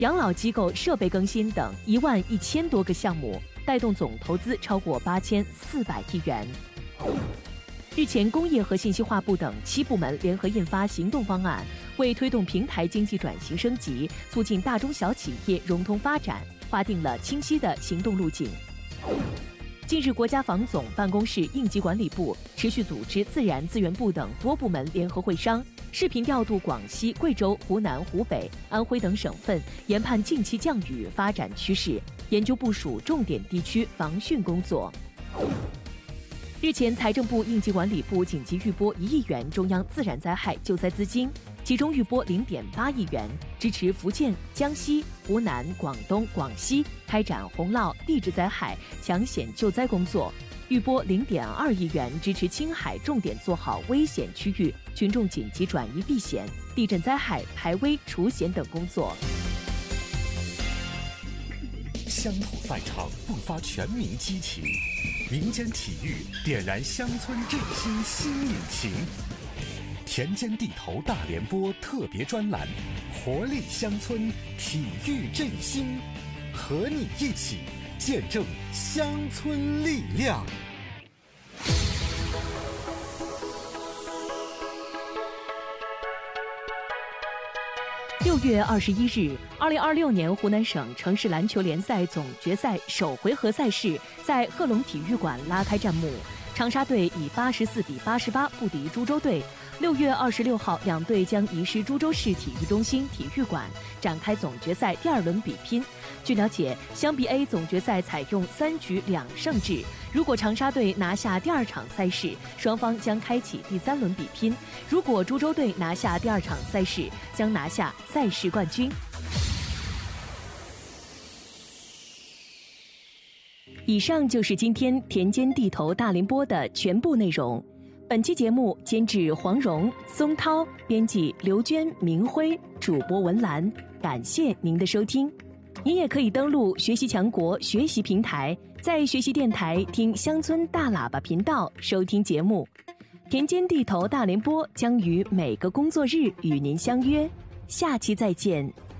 养老机构设备更新等11000多个项目，带动总投资超过8400亿元。日前，工业和信息化部等7部门联合印发行动方案，为推动平台经济转型升级，促进大中小企业融通发展，划定了清晰的行动路径。近日，国家防总办公室应急管理部持续组织自然资源部等多部门联合会商，视频调度广西、贵州、湖南、湖北、安徽等省份，研判近期降雨发展趋势，研究部署重点地区防汛工作。日前，财政部应急管理部紧急预拨1亿元中央自然灾害救灾资金，其中预拨0.8亿元，支持福建、江西、湖南、广东、广西开展洪涝、地质灾害抢险救灾工作；预拨0.2亿元，支持青海重点做好危险区域群众紧急转移避险、地震灾害排危除险等工作。 乡土赛场迸发全民激情，民间体育点燃乡村振兴新引擎。田间地头大联播特别专栏，活力乡村，体育振兴，和你一起见证乡村力量。 6月21日，2026年湖南省城市篮球联赛总决赛首回合赛事在贺龙体育馆拉开战幕，长沙队以84比88不敌株洲队。6月26号，两队将移师株洲市体育中心体育馆，展开总决赛第2轮比拼。据了解，湘 BA 总决赛采用3局2胜制，如果长沙队拿下第2场赛事，双方将开启第3轮比拼；如果株洲队拿下第2场赛事，将拿下赛事冠军。以上就是今天田间地头大联播的全部内容。本期节目监制黄蓉、松涛，编辑刘娟、明辉，主播文兰。感谢您的收听。您也可以登录学习强国学习平台，在学习电台听乡村大喇叭频道收听节目。田间地头大联播将于每个工作日与您相约，下期再见。